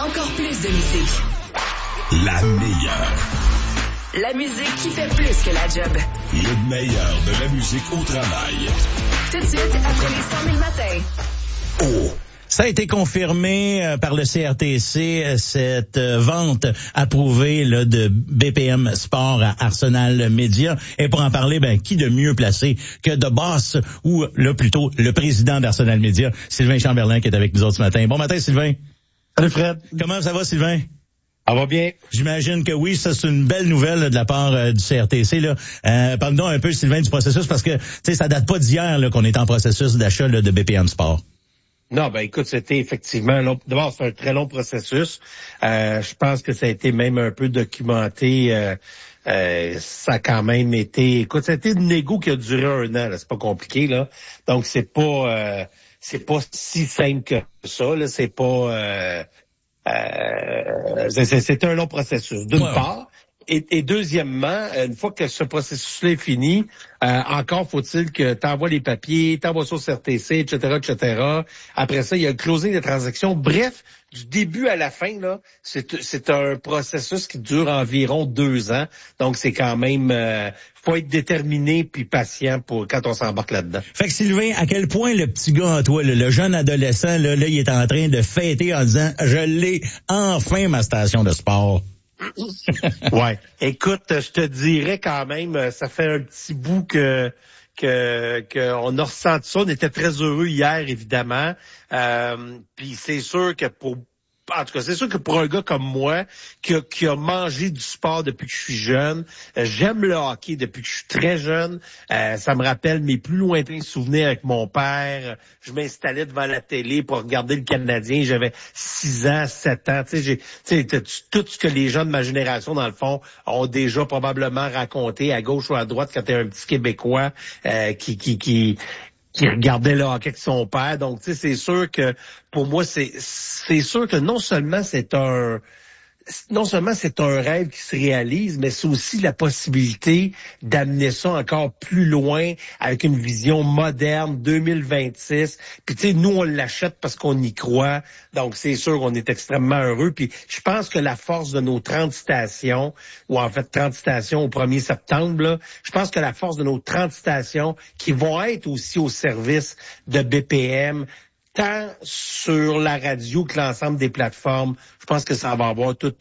Encore plus de musique. La meilleure. La musique qui fait plus que la job. Le meilleur de la musique au travail. Tout de suite, après les 100 000 matins. Oh! Ça a été confirmé par le CRTC, cette vente approuvée là, de BPM Sport à Arsenal Media. Et pour en parler, qui de mieux placé que The Boss, ou là plutôt le président d'Arsenal Media, Sylvain Chamberlain, qui est avec nous autres ce matin. Bon matin, Sylvain. Salut Fred. Comment ça va, Sylvain? Ça va bien. J'imagine que oui, ça c'est une belle nouvelle là, de la part du CRTC. Parle-nous un peu, Sylvain, du processus, parce que ça date pas d'hier là, qu'on est en processus d'achat là, de BPM Sport. Non, écoute, c'était effectivement long. D'abord, c'est un très long processus. Je pense que ça a été même un peu documenté. Ça a quand même été. Écoute, ça a été une négo qui a duré 1 an. Là. C'est pas compliqué, là. Donc, c'est pas si simple que ça. Là. C'est pas. C'est un long processus. D'une part. Et deuxièmement, une fois que ce processus-là est fini, encore faut-il que tu envoies les papiers, tu envoies ça au CRTC, etc., etc. Après ça, il y a le closing des transactions. Bref, du début à la fin, là, c'est un processus qui dure environ 2 ans. Donc, c'est quand même... faut être déterminé puis patient pour quand on s'embarque là-dedans. Fait que Sylvain, à quel point le petit gars en toi, le jeune adolescent, là, il est en train de fêter en disant « Je l'ai enfin, ma station de sport ». Ouais. Écoute, je te dirais quand même, ça fait un petit bout que on a ressenti ça. On était très heureux hier, évidemment. Puis c'est sûr que c'est sûr que pour un gars comme moi, qui a mangé du sport depuis que je suis jeune, j'aime le hockey depuis que je suis très jeune. Ça me rappelle mes plus lointains souvenirs avec mon père. Je m'installais devant la télé pour regarder le Canadien. J'avais 6 ans, 7 ans. Tu sais, tout ce que les gens de ma génération, dans le fond, ont déjà probablement raconté à gauche ou à droite quand t'es un petit Québécois qui regardait le hockey avec son père. Donc, tu sais, c'est sûr que pour moi, c'est sûr que non seulement c'est un rêve qui se réalise, mais c'est aussi la possibilité d'amener ça encore plus loin avec une vision moderne, 2026. Puis tu sais, nous, on l'achète parce qu'on y croit. Donc, c'est sûr qu'on est extrêmement heureux. Puis je pense que la force de nos 30 stations, ou en fait 30 stations au 1er septembre, là, je pense que la force de nos 30 stations qui vont être aussi au service de BPM, tant sur la radio que l'ensemble des plateformes, je pense que ça va avoir tout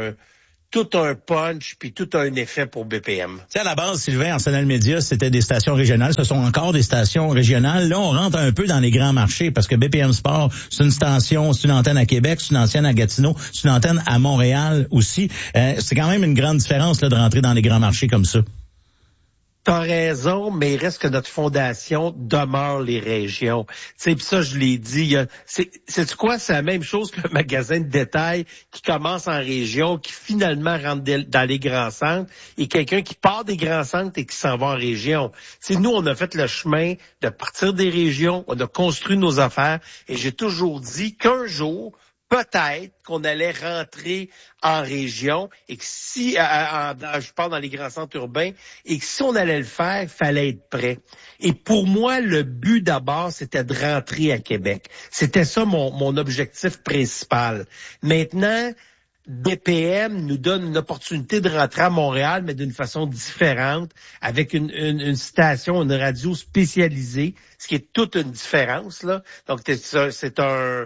un punch puis tout un effet pour BPM. Tu sais, à la base, Sylvain, Arsenal Media, c'était des stations régionales. Ce sont encore des stations régionales. Là, on rentre un peu dans les grands marchés parce que BPM Sport, c'est une antenne à Québec, c'est une antenne à Gatineau, c'est une antenne à Montréal aussi. C'est quand même une grande différence là, de rentrer dans les grands marchés comme ça. T'as raison, mais il reste que notre fondation demeure les régions. Tu sais, pis ça, je l'ai dit. C'est quoi? C'est la même chose qu'un magasin de détail qui commence en région, qui finalement rentre dans les grands centres, et quelqu'un qui part des grands centres et qui s'en va en région. Tu sais, nous, on a fait le chemin de partir des régions, on a construit nos affaires, et j'ai toujours dit qu'un jour, peut-être qu'on allait rentrer en région et que si, je parle dans les grands centres urbains, et que si on allait le faire, il fallait être prêt. Et pour moi, le but d'abord, c'était de rentrer à Québec. C'était ça mon objectif principal. Maintenant, BPM nous donne une opportunité de rentrer à Montréal, mais d'une façon différente, avec une station, une radio spécialisée, ce qui est toute une différence, là. Donc, c'est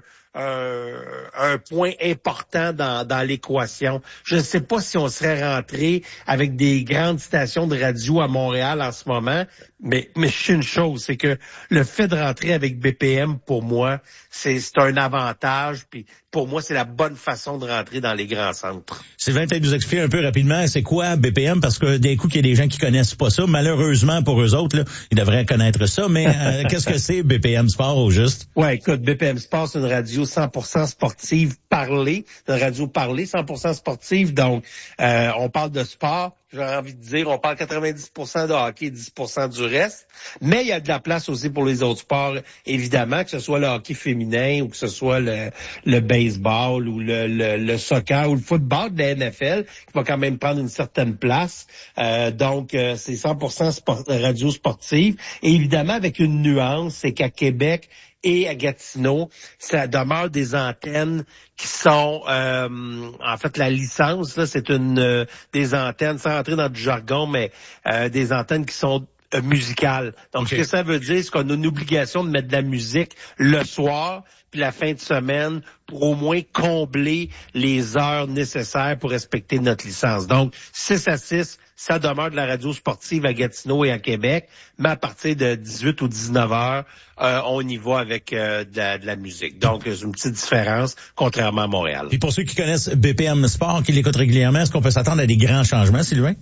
un point important dans l'équation. Je ne sais pas si on serait rentré avec des grandes stations de radio à Montréal en ce moment, mais je sais une chose, c'est que le fait de rentrer avec BPM, pour moi, c'est un avantage, puis pour moi, c'est la bonne façon de rentrer dans les grands centres. Sylvain, peut-être nous expliquer un peu rapidement, c'est quoi BPM, parce que d'un coup, il y a des gens qui connaissent pas ça. Malheureusement, pour eux autres, là, ils devraient connaître ça, mais qu'est-ce que c'est BPM Sport, au juste? Ouais, écoute, BPM Sport, c'est une radio 100% sportive parlée, une radio parlée 100% sportive, donc on parle de sport. J'ai envie de dire, on parle 90% de hockey, 10% du reste. Mais il y a de la place aussi pour les autres sports, évidemment, que ce soit le hockey féminin ou que ce soit le baseball ou le soccer ou le football de la NFL, qui va quand même prendre une certaine place. Donc, c'est 100% radio sportive. Et évidemment, avec une nuance, c'est qu'à Québec, et à Gatineau, ça demeure des antennes qui sont, en fait, la licence, là, c'est une des antennes, sans entrer dans du jargon, mais des antennes qui sont musicales. Donc, okay. Ce que ça veut dire, c'est qu'on a une obligation de mettre de la musique le soir, puis la fin de semaine, pour au moins combler les heures nécessaires pour respecter notre licence. Donc, 6-6, ça demeure de la radio sportive à Gatineau et à Québec, mais à partir de 18 ou 19 heures, on y va avec de la musique. Donc, c'est une petite différence, contrairement à Montréal. Et pour ceux qui connaissent BPM Sport, qui l'écoutent régulièrement, est-ce qu'on peut s'attendre à des grands changements, Sylvain?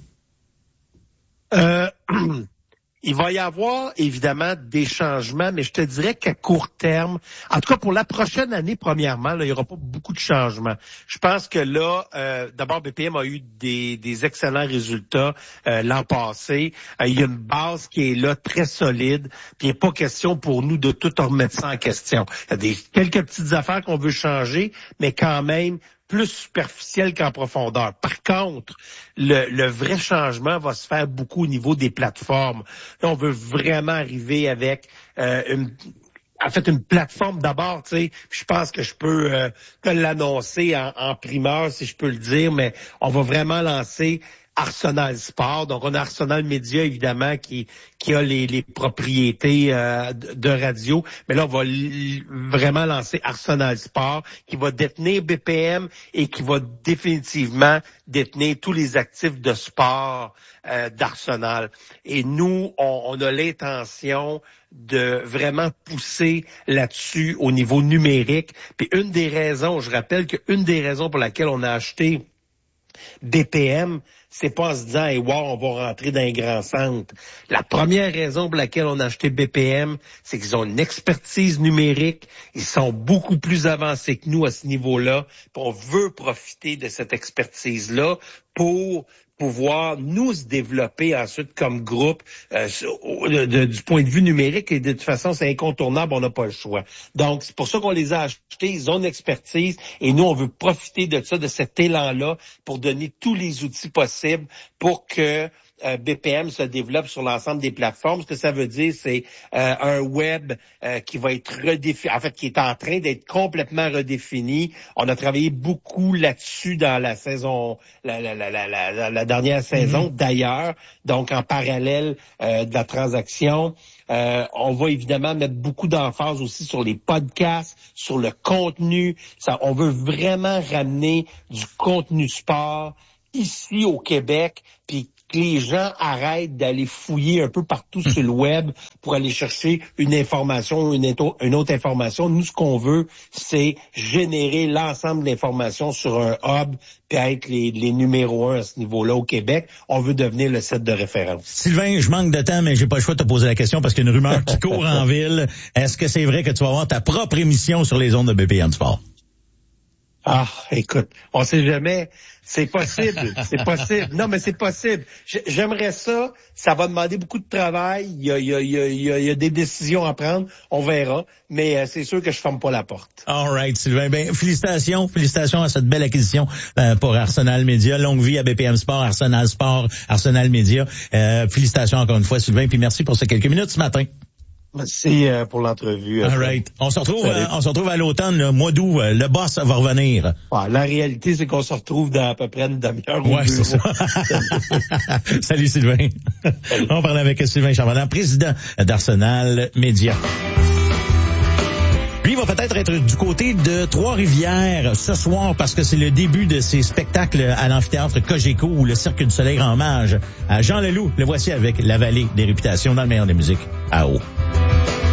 Il va y avoir évidemment des changements, mais je te dirais qu'à court terme, en tout cas pour la prochaine année, premièrement, là, il n'y aura pas beaucoup de changements. Je pense que là, d'abord, BPM a eu des excellents résultats l'an passé. Il y a une base qui est là, très solide, puis il n'est pas question pour nous de tout remettre ça en question. Il y a quelques petites affaires qu'on veut changer, mais quand même, plus superficiel qu'en profondeur. Par contre, le vrai changement va se faire beaucoup au niveau des plateformes. Là, on veut vraiment arriver avec une plateforme d'abord, tu sais, je pense que je peux te l'annoncer en primeur, si je peux le dire, mais on va vraiment lancer Arsenal Sport. Donc, on a Arsenal Média, évidemment, qui a les propriétés de radio. Mais là, on va vraiment lancer Arsenal Sport, qui va détenir BPM et qui va définitivement détenir tous les actifs de sport d'Arsenal. Et nous, on a l'intention de vraiment pousser là-dessus au niveau numérique. Puis une des raisons, je rappelle qu'une des raisons pour laquelle on a acheté BPM, c'est pas en se disant, hey, wow, on va rentrer dans un grand centre. La première raison pour laquelle on a acheté BPM, c'est qu'ils ont une expertise numérique. Ils sont beaucoup plus avancés que nous à ce niveau-là. Puis on veut profiter de cette expertise-là pour pouvoir nous se développer ensuite comme groupe du point de vue numérique, et de toute façon, c'est incontournable, on n'a pas le choix. Donc, c'est pour ça qu'on les a achetés, ils ont une expertise, et nous, on veut profiter de ça, de cet élan-là, pour donner tous les outils possibles pour que BPM se développe sur l'ensemble des plateformes. Ce que ça veut dire, c'est un web qui va être redéfini, en fait, qui est en train d'être complètement redéfini. On a travaillé beaucoup là-dessus dans la saison, la dernière saison, d'ailleurs. Donc, en parallèle de la transaction, on va évidemment mettre beaucoup d'emphase aussi sur les podcasts, sur le contenu. On veut vraiment ramener du contenu sport ici au Québec, puis que les gens arrêtent d'aller fouiller un peu partout sur le web pour aller chercher une information ou une autre information. Nous, ce qu'on veut, c'est générer l'ensemble de l'information sur un hub puis être les numéros 1 à ce niveau-là au Québec. On veut devenir le site de référence. Sylvain, je manque de temps, mais j'ai pas le choix de te poser la question parce qu'il y a une rumeur qui court en ville. Est-ce que c'est vrai que tu vas avoir ta propre émission sur les ondes de BPM Sport? Ah, écoute, on sait jamais. C'est possible, c'est possible. Non, mais c'est possible. J'aimerais ça. Ça va demander beaucoup de travail. Il y a des décisions à prendre. On verra. Mais c'est sûr que je ferme pas la porte. All right, Sylvain. Ben, félicitations à cette belle acquisition pour Arsenal Média. Longue vie à BPM Sport, Arsenal Sport, Arsenal Média. Félicitations encore une fois, Sylvain. Puis merci pour ces quelques minutes ce matin. Merci pour l'entrevue. All right. On se retrouve à l'automne, le mois d'août. Le boss va revenir. Ouais, la réalité, c'est qu'on se retrouve dans à peu près une demi-heure. Ouais, c'est ça. Salut Sylvain. Salut. On parlait avec Sylvain Charbonneau, président d'Arsenal Média. Lui va peut-être être du côté de Trois-Rivières ce soir parce que c'est le début de ses spectacles à l'amphithéâtre Cogeco où le Cirque du Soleil rend hommage à Jean Leloup. Le voici avec La Vallée des Réputations dans le meilleur des musiques. À haut.